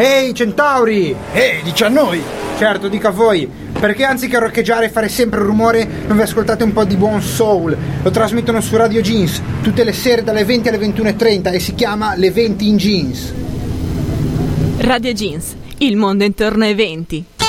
Ehi Centauri! Dici a noi! Certo, dica a voi, perché anziché roccheggiare e fare sempre rumore non vi ascoltate un po' di buon soul? Lo trasmettono su Radio Jeans tutte le sere dalle 20 alle 21:30 e si chiama Le 20 in Jeans. Radio Jeans, il mondo intorno ai 20.